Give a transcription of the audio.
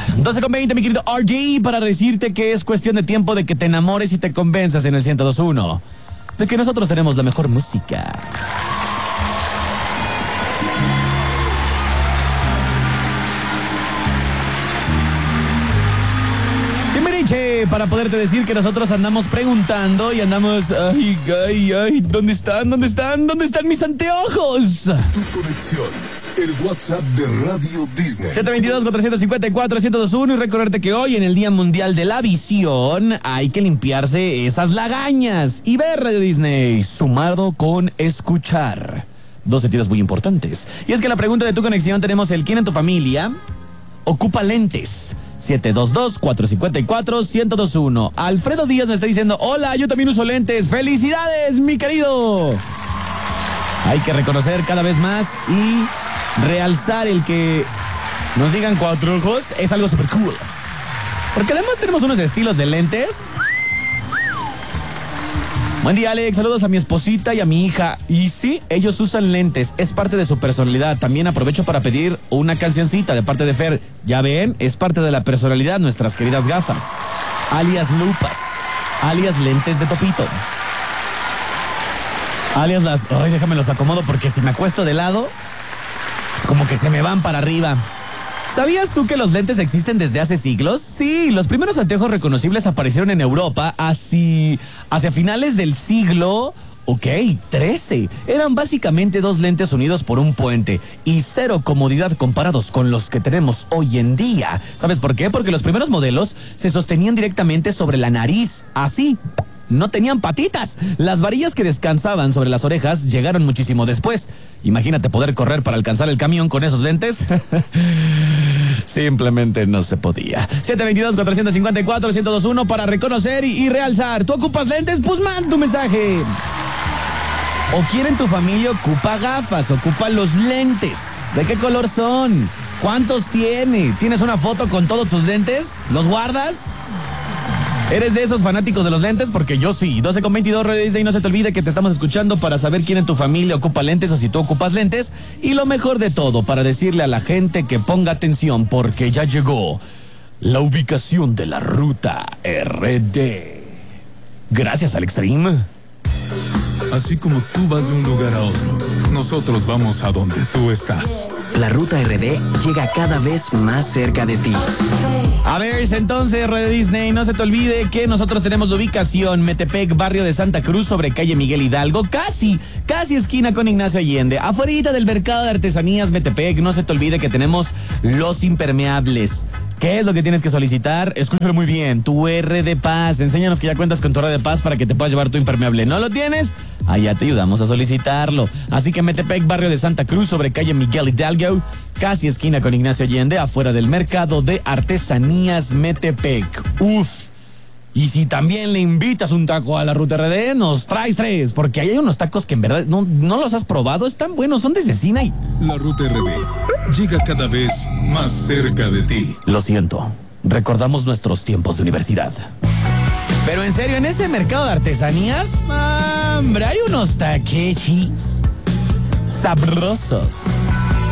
12:20, mi querido RG, para decirte que es cuestión de tiempo de que te enamores y te convenzas en el 102.1 de que nosotros tenemos la mejor música. Para poderte decir que nosotros andamos preguntando y andamos, ¿dónde están mis anteojos? Tu conexión, el WhatsApp de Radio Disney. 722-454-1021 y recordarte que hoy en el Día Mundial de la Visión hay que limpiarse esas lagañas y ver Radio Disney sumado con escuchar. Dos sentidos muy importantes. Y es que la pregunta de tu conexión tenemos el ¿quién en tu familia ocupa lentes? 722-454-1021. Alfredo Díaz me está diciendo, hola, yo también uso lentes. ¡Felicidades, mi querido! Hay que reconocer cada vez más y realzar el que nos digan cuatro ojos es algo súper cool. Porque además tenemos unos estilos de lentes. Buen día, Alex. Saludos a mi esposita y a mi hija. Y sí, ellos usan lentes. Es parte de su personalidad. También aprovecho para pedir una cancioncita de parte de Fer. Ya ven, es parte de la personalidad nuestras queridas gafas. Alias lupas. Alias lentes de topito. Alias las... Ay, déjame los acomodo porque si me acuesto de lado, es como que se me van para arriba. ¿Sabías tú que los lentes existen desde hace siglos? Sí, los primeros anteojos reconocibles aparecieron en Europa hacia finales del siglo... XIII. Eran básicamente dos lentes unidos por un puente y cero comodidad comparados con los que tenemos hoy en día. ¿Sabes por qué? Porque los primeros modelos se sostenían directamente sobre la nariz, así. No tenían patitas. Las varillas que descansaban sobre las orejas llegaron muchísimo después. Imagínate poder correr para alcanzar el camión con esos lentes. Simplemente no se podía. 722-454-1021 para reconocer y realzar. ¿Tú ocupas lentes? Pues manda tu mensaje. ¿O quién en tu familia ocupa gafas? Ocupa los lentes. ¿De qué color son? ¿Cuántos tiene? ¿Tienes una foto con todos tus lentes? ¿Los guardas? ¿Eres de esos fanáticos de los lentes? Porque yo sí. 12:22, Radio Disney. No se te olvide que te estamos escuchando para saber quién en tu familia ocupa lentes o si tú ocupas lentes. Y lo mejor de todo, para decirle a la gente que ponga atención porque ya llegó la ubicación de la ruta RD. Gracias al Extreme. Así como tú vas de un lugar a otro, nosotros vamos a donde tú estás. La ruta RD llega cada vez más cerca de ti. A ver, entonces, Radio Disney, no se te olvide que nosotros tenemos la ubicación Metepec, barrio de Santa Cruz, sobre calle Miguel Hidalgo, casi esquina con Ignacio Allende, afuera del mercado de artesanías Metepec. No se te olvide que tenemos los impermeables. ¿Qué es lo que tienes que solicitar? Escúchalo muy bien, tu R de Paz. Enséñanos que ya cuentas con tu R de Paz para que te puedas llevar tu impermeable. ¿No lo tienes? Allá te ayudamos a solicitarlo. Así que Metepec, barrio de Santa Cruz, sobre calle Miguel Hidalgo, casi esquina con Ignacio Allende, afuera del mercado de artesanías Metepec. Uf. Y si también le invitas un taco a la ruta RD, nos traes 3, porque ahí hay unos tacos que en verdad no los has probado, están buenos, son de cecina y... La ruta RD llega cada vez más cerca de ti. Lo siento, recordamos nuestros tiempos de universidad. Pero en serio, en ese mercado de artesanías, hombre, hay unos taquechis sabrosos.